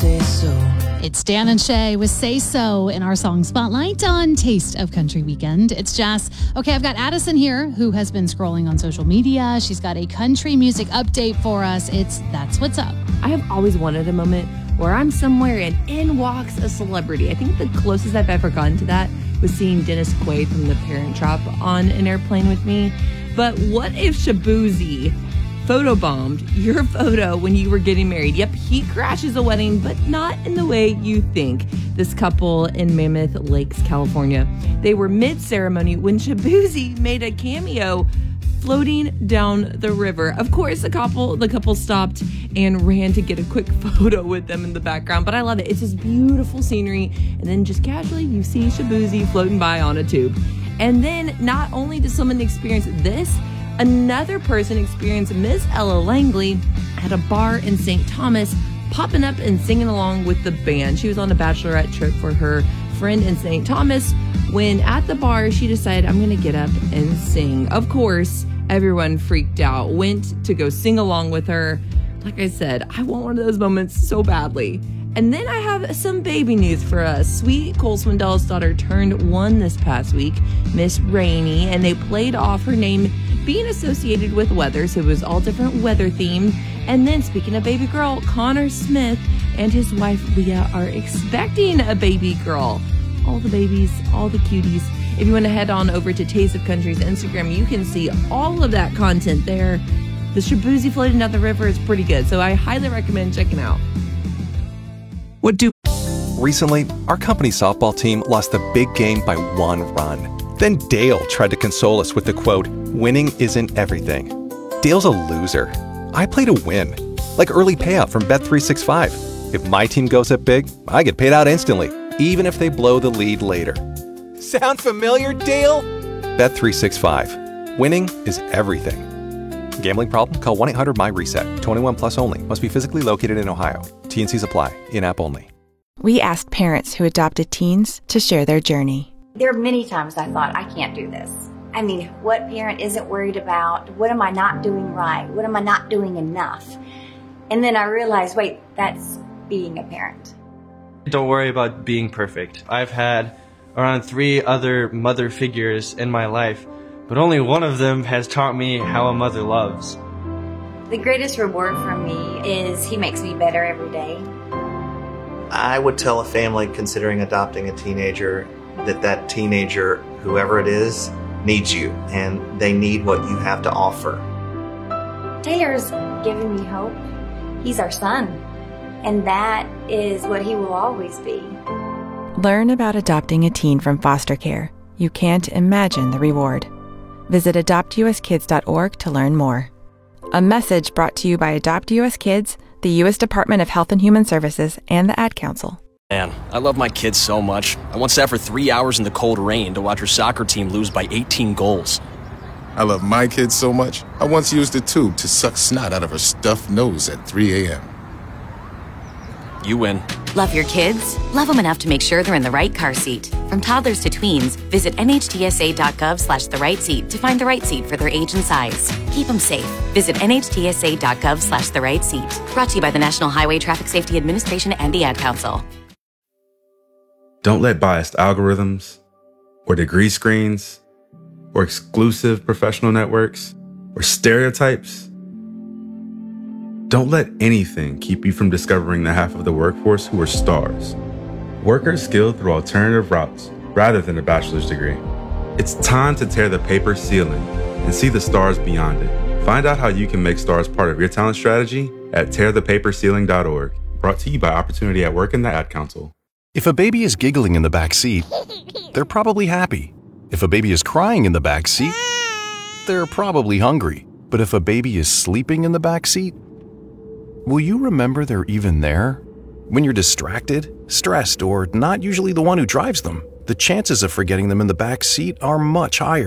say so. It's Dan and Shay with Say So in our song Spotlight on Taste of Country Weekend. It's Jess. Okay, I've got Addison here who has been scrolling on social media. She's got a country music update for us. It's That's What's Up. I have always wanted a moment where I'm somewhere and in walks a celebrity. I think the closest I've ever gotten to that was seeing Dennis Quaid from The Parent Trap on an airplane with me. But what if Shaboozey photobombed your photo when you were getting married? Yep, he crashes a wedding, but not in the way you think. This couple in Mammoth Lakes, California, they were mid-ceremony when Shaboozey made a cameo floating down the river. Of course, the couple stopped and ran to get a quick photo with them in the background, but I love it. It's this beautiful scenery, and then just casually you see Shaboozey floating by on a tube. And then not only does someone experience this, another person experienced Miss Ella Langley at a bar in St. Thomas, popping up and singing along with the band. She was on a bachelorette trip for her friend in St. Thomas when at the bar she decided, I'm going to get up and sing. Of course, everyone freaked out, went to go sing along with her. Like I said, I want one of those moments so badly. And then I have some baby news for us. Sweet Cole Swindell's daughter turned 1 this past week, Miss Rainey, and they played off her name being associated with weather, so it was all different weather themed. And then speaking of baby girl, Connor Smith and his wife Leah are expecting a baby girl. All the babies, all the cuties. If you want to head on over to Taste of Country's Instagram, you can see all of that content there. The Shaboozey floating down the river is pretty good, so I highly recommend checking out. Recently, our company softball team lost the big game by 1 run. Then Dale tried to console us with the quote, "Winning isn't everything." Dale's a loser. I play to win, like early payout from Bet365. If my team goes up big, I get paid out instantly, even if they blow the lead later. Sound familiar, Dale? Bet365. Winning is everything. Gambling problem? Call 1-800-MY-RESET. 21 plus only. Must be physically located in Ohio. T&Cs apply. In-app only. We asked parents who adopted teens to share their journey. There are many times I thought, I can't do this. I mean, what parent isn't worried about, what am I not doing right? What am I not doing enough? And then I realized, wait, that's being a parent. Don't worry about being perfect. I've had around 3 other mother figures in my life, but only one of them has taught me how a mother loves. The greatest reward for me is he makes me better every day. I would tell a family considering adopting a teenager that teenager, whoever it is, needs you, and they need what you have to offer. Taylor's given me hope. He's our son, and that is what he will always be. Learn about adopting a teen from foster care. You can't imagine the reward. Visit adoptuskids.org to learn more. A message brought to you by Adopt US Kids, the U.S. Department of Health and Human Services, and the Ad Council. Man, I love my kids so much. I once sat for 3 hours in the cold rain to watch her soccer team lose by 18 goals. I love my kids so much, I once used a tube to suck snot out of her stuffed nose at 3 a.m. You win. Love your kids? Love them enough to make sure they're in the right car seat. From toddlers to tweens, visit nhtsa.gov/the right seat to find the right seat for their age and size. Keep them safe. Visit nhtsa.gov/the right seat. Brought to you by the National Highway Traffic Safety Administration and the Ad Council. Don't let biased algorithms or degree screens or exclusive professional networks or stereotypes. Don't let anything keep you from discovering the half of the workforce who are stars. Workers skilled through alternative routes rather than a bachelor's degree. It's time to tear the paper ceiling and see the stars beyond it. Find out how you can make stars part of your talent strategy at tearthepaperceiling.org. Brought to you by Opportunity at Work and the Ad Council. If a baby is giggling in the back seat, they're probably happy. If a baby is crying in the back seat, they're probably hungry. But if a baby is sleeping in the back seat, will you remember they're even there? When you're distracted, stressed, or not usually the one who drives them, the chances of forgetting them in the back seat are much higher.